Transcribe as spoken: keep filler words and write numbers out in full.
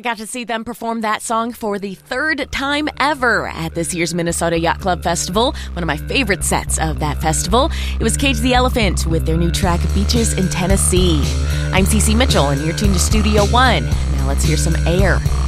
got to see them perform that song for the third time ever at this year's Minnesota Yacht Club Festival, one of my favorite sets of that festival. It was Cage the Elephant with their new track, Beaches in Tennessee. I'm Cece Mitchell, and you're tuned to Studio One. Now let's hear some Air.